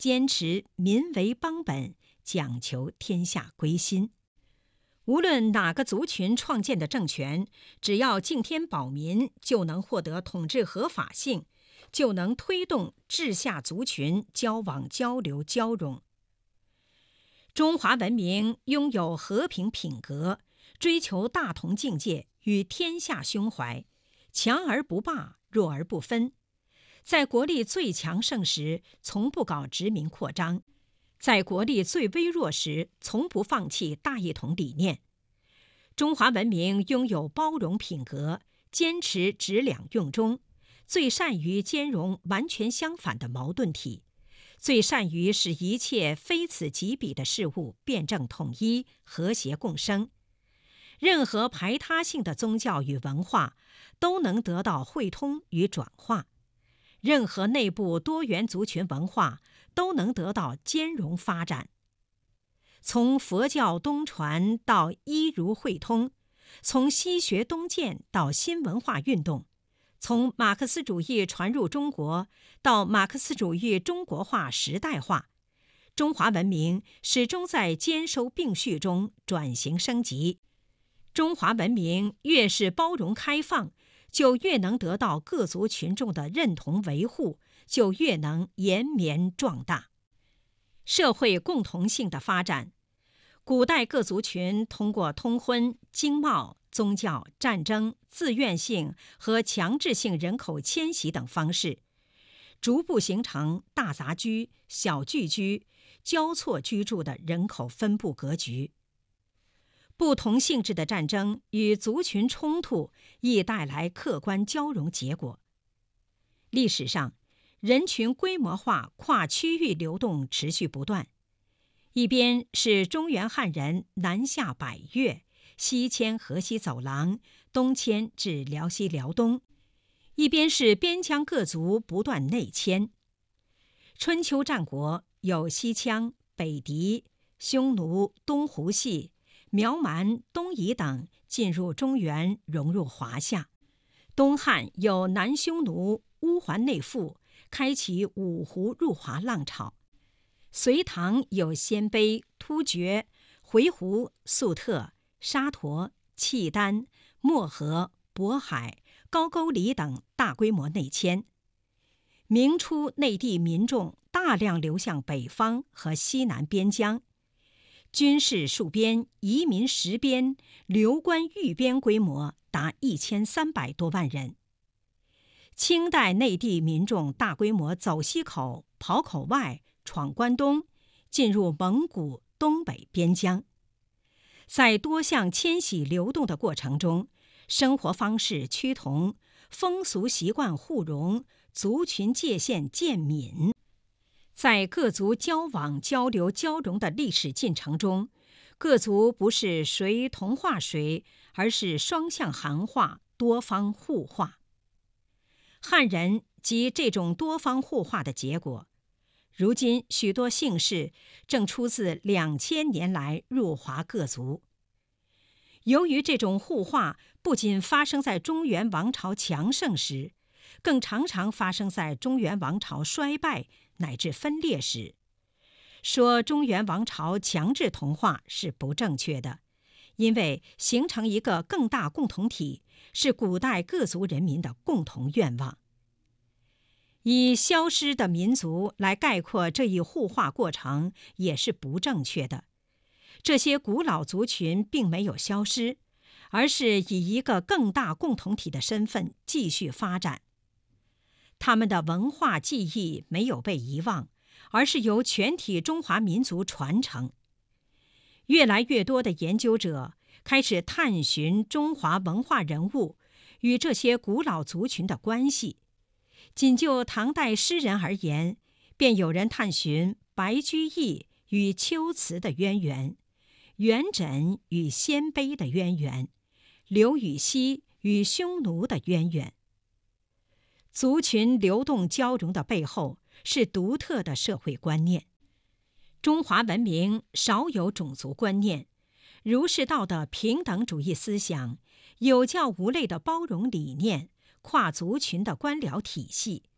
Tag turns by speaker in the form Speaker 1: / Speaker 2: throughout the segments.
Speaker 1: 坚持民为邦本，讲求天下归心。无论哪个族群创建的政权，只要敬天保民，就能获得统治合法性，就能推动治下族群交往交流交融。中华文明拥有和平品格，追求大同境界与天下胸怀，强而不霸，弱而不分。在国力最强盛时，从不搞殖民扩张；在国力最微弱时，从不放弃大一统理念。中华文明拥有包容品格，坚持质两用中，最善于兼容完全相反的矛盾体，最善于使一切非此即彼的事物辩证统一、和谐共生。任何排他性的宗教与文化都能得到汇通与转化，任何内部多元族群文化都能得到兼容发展。从佛教东传到一儒汇通，从西学东渐到新文化运动，从马克思主义传入中国到马克思主义中国化时代化，中华文明始终在兼收并蓄中转型升级。中华文明越是包容开放，就越能得到各族群众的认同维护，就越能延绵壮大。社会共同性的发展，古代各族群通过通婚、经贸、宗教、战争、自愿性和强制性人口迁徙等方式，逐步形成大杂居、小聚居、交错居住的人口分布格局。不同性质的战争与族群冲突亦带来客观交融结果。历史上，人群规模化跨区域流动持续不断，一边是中原汉人南下百越，西迁河西走廊，东迁至辽西辽东，一边是边疆各族不断内迁。春秋战国有西羌、北狄、匈奴、东胡系、苗蛮、东夷等进入中原，融入华夏。东汉有南匈奴、乌桓内附，开启五胡入华浪潮。隋唐有鲜卑、突厥、回鹘、粟特、沙陀、契丹、漠河、渤海、高句丽等大规模内迁。明初内地民众大量流向北方和西南边疆，军事戍边、移民实边、流官寓边规模达1300多万人。清代内地民众大规模走西口、跑口外、闯关东，进入蒙古、东北边疆。在多项迁徙流动的过程中，生活方式趋同，风俗习惯互融，族群界限渐泯。在各族交往交流交融的历史进程中，各族不是谁同化谁，而是双向含化，多方互化。汉人即这种多方互化的结果。如今许多姓氏正出自2000年来入华各族。由于这种互化不仅发生在中原王朝强盛时，更常常发生在中原王朝衰败乃至分裂时。说中原王朝强制同化是不正确的，因为形成一个更大共同体是古代各族人民的共同愿望。以消失的民族来概括这一互化过程也是不正确的。这些古老族群并没有消失，而是以一个更大共同体的身份继续发展。他们的文化记忆没有被遗忘，而是由全体中华民族传承。越来越多的研究者开始探寻中华文化人物与这些古老族群的关系。仅就唐代诗人而言，便有人探寻白居易与秋瓷的渊源，元稹与鲜卑的渊源，刘禹锡与匈奴的渊源。族群流动交融的背后是独特的社会观念。中华文明少有种族观念，儒释道的平等主义思想，有教无类的包容理念，跨族群的官僚体系，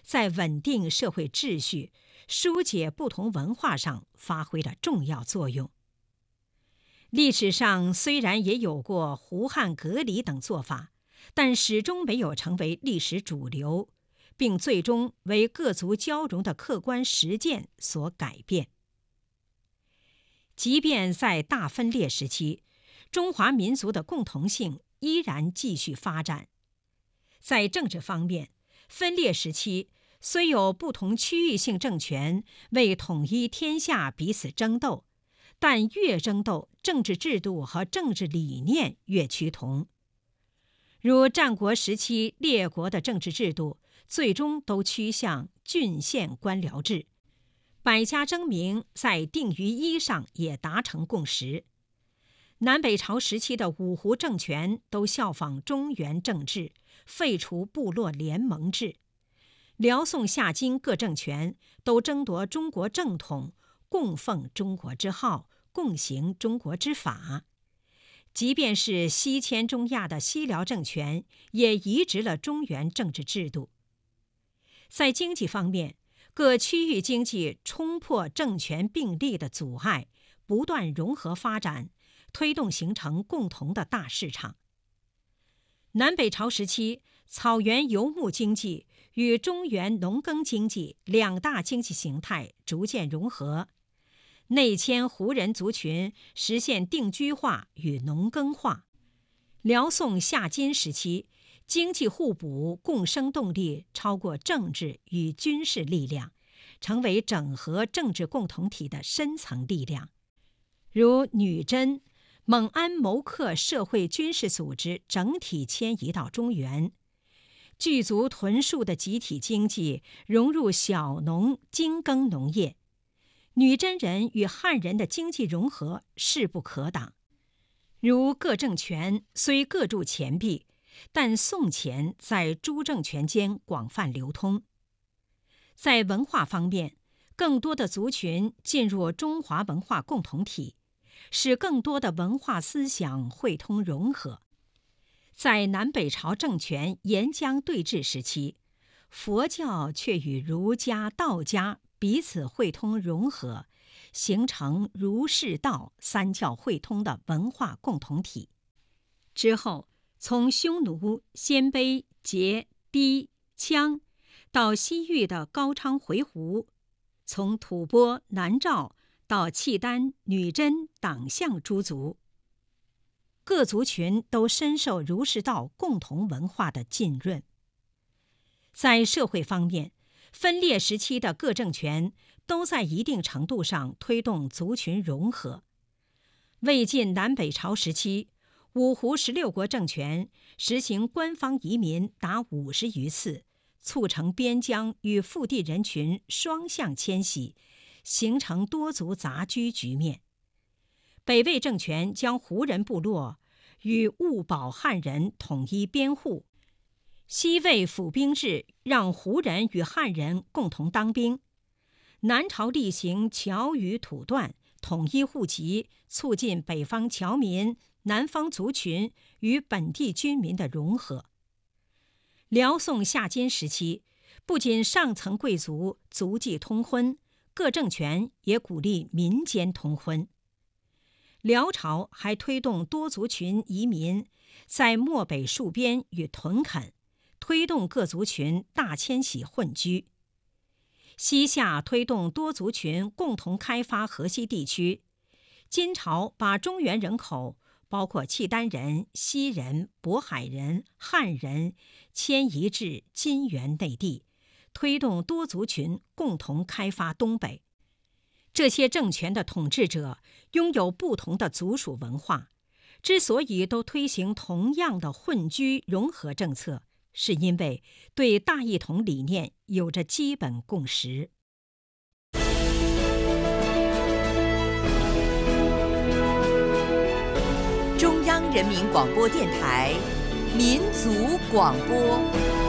Speaker 1: 在稳定社会秩序、疏解不同文化上发挥了重要作用。历史上虽然也有过胡汉隔离等做法，但始终没有成为历史主流，并最终为各族交融的客观实践所改变。即便在大分裂时期，中华民族的共同性依然继续发展。在政治方面，分裂时期虽有不同区域性政权为统一天下彼此争斗，但越争斗，政治制度和政治理念越趋同。如战国时期列国的政治制度，最终都趋向郡县官僚制，百家争鸣在定于一上也达成共识。南北朝时期的五胡政权都效仿中原政治，废除部落联盟制。辽宋夏金各政权都争夺中国正统，供奉中国之号，共行中国之法。即便是西迁中亚的西辽政权，也移植了中原政治制度。在经济方面，各区域经济冲破政权并立的阻碍，不断融合发展，推动形成共同的大市场。南北朝时期，草原游牧经济与中原农耕经济两大经济形态逐渐融合，内迁胡人族群实现定居化与农耕化。辽宋夏金时期，经济互补共生动力超过政治与军事力量，成为整合政治共同体的深层力量。如女真、蒙安谋克社会军事组织整体迁移到中原，聚族屯戍的集体经济融入小农精耕农业，女真人与汉人的经济融合势不可挡。如各政权虽各铸钱币，但宋钱在诸政权间广泛流通。在文化方面，更多的族群进入中华文化共同体，使更多的文化思想汇通融合。在南北朝政权沿江对峙时期，佛教却与儒家、道家彼此汇通融合，形成儒释道三教汇通的文化共同体。之后，从匈奴、鲜卑、羯、氐、羌，到西域的高昌、回鹘，从吐蕃、南诏到契丹、女真、党项诸族，各族群都深受儒释道共同文化的浸润。在社会方面，分裂时期的各政权都在一定程度上推动族群融合。魏晋南北朝时期，五胡16国政权实行官方移民达50余次，促成边疆与腹地人群双向迁徙，形成多族杂居局面。北魏政权将胡人部落与兀保汉人统一边户，西魏府兵制让胡人与汉人共同当兵。南朝厉行侨语土断，统一户籍，促进北方侨民、南方族群与本地居民的融合。辽宋夏金时期，不仅上层贵族族际通婚，各政权也鼓励民间通婚。辽朝还推动多族群移民，在漠北戍边与屯垦，推动各族群大迁徙混居。西夏推动多族群共同开发河西地区。金朝把中原人口包括契丹人、西人、渤海人、汉人迁移至金元内地，推动多族群共同开发东北。这些政权的统治者拥有不同的族属文化，之所以都推行同样的混居融合政策，是因为对大一统理念有着基本共识。
Speaker 2: 中央人民广播电台民族广播。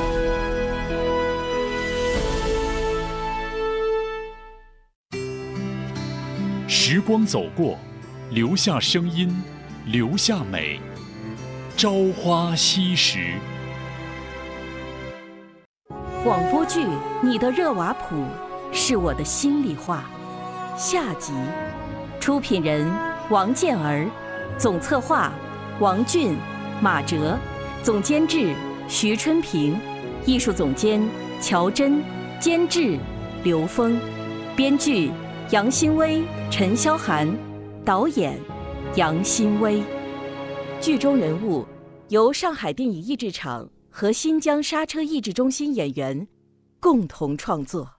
Speaker 3: 时光走过，留下声音，留下美。朝花夕拾。
Speaker 4: 广播剧《你的热瓦普是我的心里话》下集，出品人王健儿，总策划王俊、马哲，总监制徐春平，艺术总监乔真，监制刘峰，编剧杨新威、陈霄涵，导演杨新威。剧中人物由上海电影译制厂和新疆刹车译制中心演员共同创作。